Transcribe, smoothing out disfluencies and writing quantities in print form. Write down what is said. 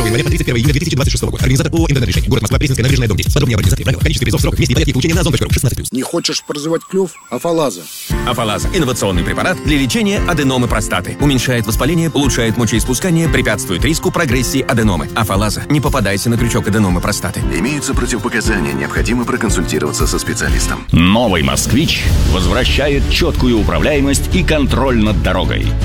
января по 31 июля 2026 года. Организатор ООО «Интернет-решение». Город Москва, Пресненская набережная, дом 10. Подробнее об организации, правила, количестве призов, сроках, месте и порядке получения на озон.ру. 16+. Не хочешь прозевать клюв? Афалаза. Афалаза – инновационный препарат для лечения аденомы простаты. Уменьшает воспаление, улучшает мочеиспускание, препятствует риску прогрессии аденомы. Афалаза. Не попадайся на крючок аденомы простаты. Имеются противопоказания, необходимо проконсультироваться со специалистом. Новый «Москвич» возвращает четкую управляемость и контроль над дорогой.